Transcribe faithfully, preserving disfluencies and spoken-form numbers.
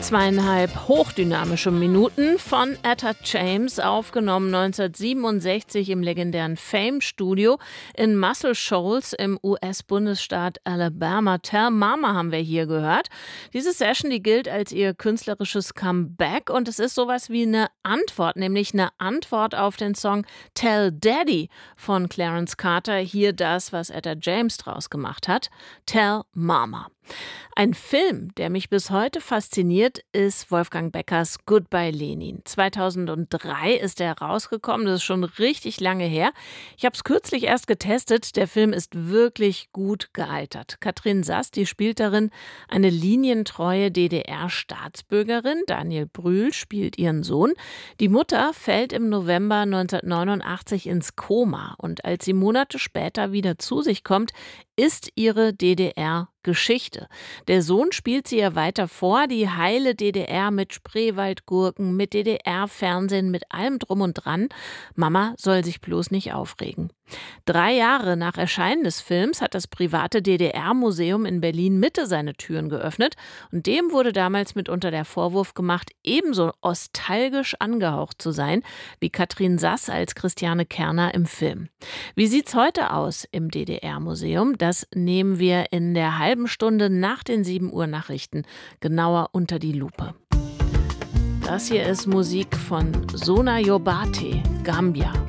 Zweieinhalb hochdynamische Minuten von Etta James, aufgenommen neunzehnhundertsiebenundsechzig im legendären Fame-Studio in Muscle Shoals im U S-Bundesstaat Alabama. Tell Mama haben wir hier gehört. Diese Session, die gilt als ihr künstlerisches Comeback und es ist sowas wie eine Antwort, nämlich eine Antwort auf den Song Tell Daddy von Clarence Carter. Hier das, was Etta James draus gemacht hat. Tell Mama. Ein Film, der mich bis heute fasziniert, ist Wolfgang Beckers Goodbye Lenin. zweitausenddrei ist er rausgekommen, das ist schon richtig lange her. Ich habe es kürzlich erst getestet, der Film ist wirklich gut gealtert. Katrin Sass, die spielt darin eine linientreue D D R-Staatsbürgerin. Daniel Brühl spielt ihren Sohn. Die Mutter fällt im November neunzehnhundertneunundachtzig ins Koma und als sie Monate später wieder zu sich kommt, ist ihre D D R Geschichte. Der Sohn spielt sie ihr weiter vor, die heile D D R mit Spreewaldgurken, mit D D R-Fernsehen, mit allem drum und dran. Mama soll sich bloß nicht aufregen. Drei Jahre nach Erscheinen des Films hat das private D D R-Museum in Berlin-Mitte seine Türen geöffnet und dem wurde damals mitunter der Vorwurf gemacht, ebenso nostalgisch angehaucht zu sein wie Katrin Sass als Christiane Kerner im Film. Wie sieht's heute aus im D D R-Museum? Das nehmen wir in der halben Stunde nach den sieben Uhr Nachrichten genauer unter die Lupe. Das hier ist Musik von Sona Yobate, Gambia.